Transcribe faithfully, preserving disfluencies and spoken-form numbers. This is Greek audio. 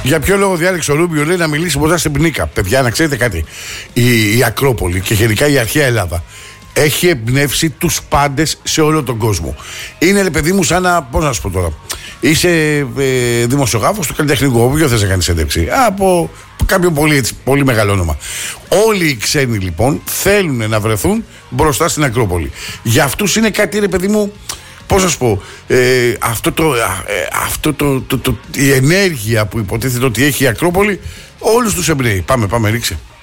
Για ποιο λόγο διάλεξε ο Ρούμπιο, λέει, να μιλήσει μπροστά στην Πνίκα? Παιδιά, να ξέρετε κάτι. Η, η Ακρόπολη και γενικά η αρχαία Ελλάδα έχει εμπνεύσει τους πάντες σε όλο τον κόσμο. Είναι, ρε παιδί μου, σαν να. Πώς να σου πω τώρα. Είσαι ε, δημοσιογράφος του καλλιτεχνικού. Ποιο θες να κάνεις έντευξη? Από κάποιο πολύ, έτσι, πολύ μεγάλο όνομα. Όλοι οι ξένοι λοιπόν θέλουν να βρεθούν μπροστά στην Ακρόπολη. Για αυτούς είναι κάτι, ρε παιδί μου. Πώς να σου πω, ε, αυτό το, ε, αυτό το, το, το, η ενέργεια που υποτίθεται ότι έχει η Ακρόπολη, όλους τους εμπνέει. Πάμε, πάμε, ρίξε.